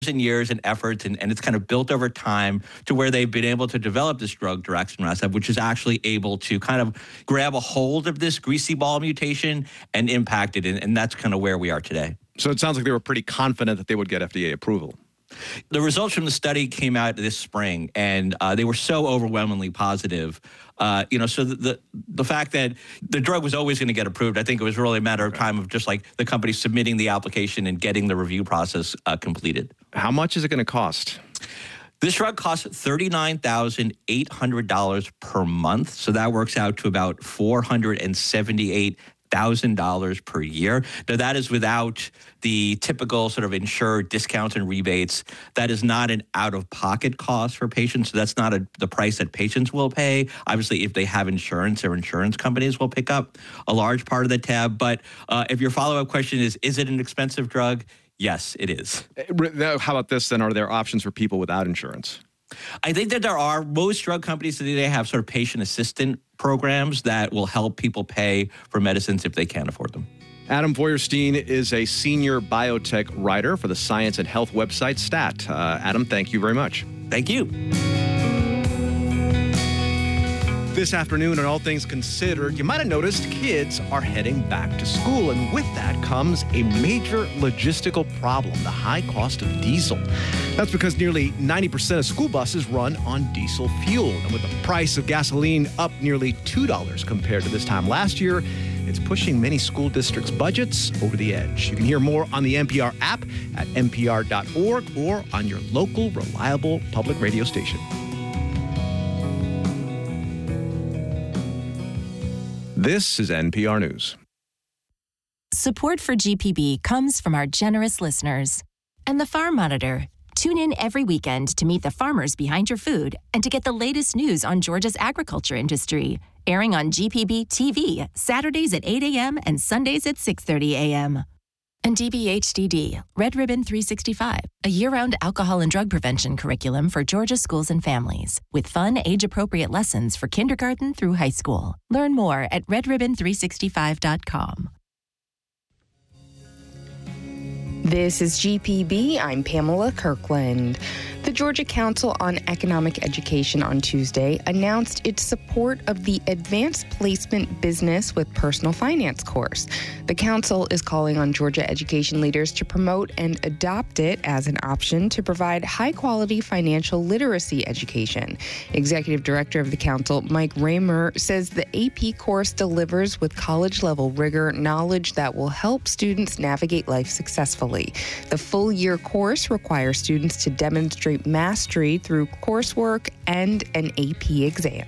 and years and efforts, and it's kind of built over time to where they've been able to develop this drug, daraxonrasib, which is actually able to kind of grab a hold of this greasy ball mutation and impact it. And that's kind of where we are today. So it sounds like they were pretty confident that they would get FDA approval. The results from the study came out this spring, and they were so overwhelmingly positive. So the fact that the drug was always going to get approved, I think it was really a matter of time of just like the company submitting the application and getting the review process completed. How much is it going to cost? This drug costs $39,800 per month. So that works out to about $478,000 per year. Now, that is without the typical sort of insured discounts and rebates. That is not an out-of-pocket cost for patients. So that's not the price that patients will pay. Obviously, if they have insurance, their insurance companies will pick up a large part of the tab. But if your follow-up question is it an expensive drug? Yes, it is. How about this then? Are there options for people without insurance? I think that there are. Most drug companies today have sort of patient assistant programs that will help people pay for medicines if they can't afford them. Adam Feuerstein is a senior biotech writer for the science and health website STAT. Adam, thank you very much. Thank you. This afternoon, on All Things Considered, you might have noticed kids are heading back to school, and with that comes a major logistical problem, the high cost of diesel. That's because nearly 90% of school buses run on diesel fuel, and with the price of gasoline up nearly $2 compared to this time last year, it's pushing many school districts' budgets over the edge. You can hear more on the NPR app at npr.org or on your local reliable public radio station. This is NPR News. Support for GPB comes from our generous listeners. And the Farm Monitor. Tune in every weekend to meet the farmers behind your food and to get the latest news on Georgia's agriculture industry. Airing on GPB TV, Saturdays at 8 a.m. and Sundays at 6:30 a.m. And DBHDD, Red Ribbon 365, a year-round alcohol and drug prevention curriculum for Georgia schools and families, with fun, age-appropriate lessons for kindergarten through high school. Learn more at redribbon365.com. This is GPB. I'm Pamela Kirkland. The Georgia Council on Economic Education on Tuesday announced its support of the Advanced Placement Business with Personal Finance course. The council is calling on Georgia education leaders to promote and adopt it as an option to provide high-quality financial literacy education. Executive Director of the council, Mike Raymer, says the AP course delivers with college-level rigor knowledge that will help students navigate life successfully. The full-year course requires students to demonstrate mastery through coursework and an AP exam.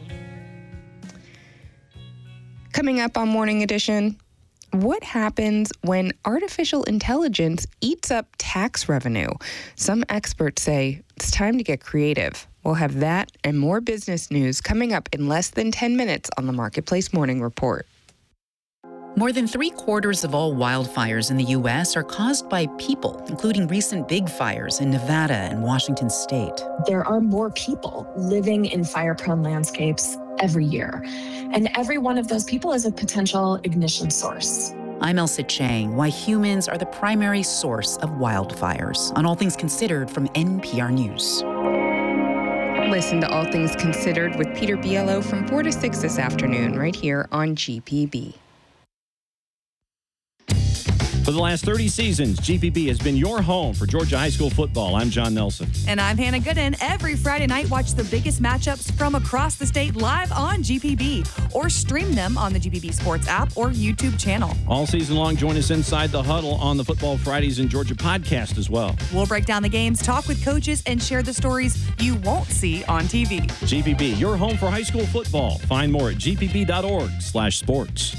Coming up on Morning Edition, what happens when artificial intelligence eats up tax revenue? Some experts say it's time to get creative. We'll have that and more business news coming up in less than 10 minutes on the Marketplace Morning Report. More than 3/4 of all wildfires in the U.S. are caused by people, including recent big fires in Nevada and Washington state. There are more people living in fire-prone landscapes every year, and every one of those people is a potential ignition source. I'm Elsa Chang, why humans are the primary source of wildfires, on All Things Considered from NPR News. Listen to All Things Considered with Peter Biello from 4 to 6 this afternoon, right here on GPB. For the last 30 seasons, GPB has been your home for Georgia high school football. I'm John Nelson. And I'm Hannah Gooden. Every Friday night, watch the biggest matchups from across the state live on GPB, or stream them on the GPB Sports app or YouTube channel. All season long, join us inside the huddle on the Football Fridays in Georgia podcast as well. We'll break down the games, talk with coaches, and share the stories you won't see on TV. GPB, your home for high school football. Find more at gpb.org/sports.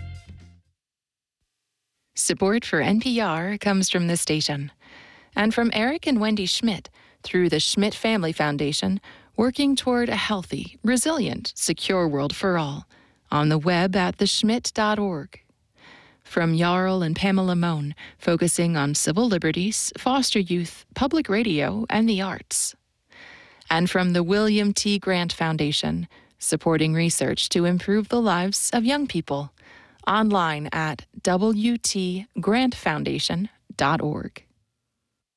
Support for NPR comes from this station and from Eric and Wendy Schmidt through the Schmidt Family Foundation, working toward a healthy, resilient, secure world for all, on the web at theschmidt.org. From Jarl and Pamela Mohn, focusing on civil liberties, foster youth, public radio, and the arts. And from the William T. Grant Foundation, supporting research to improve the lives of young people. Online at wtgrantfoundation.org.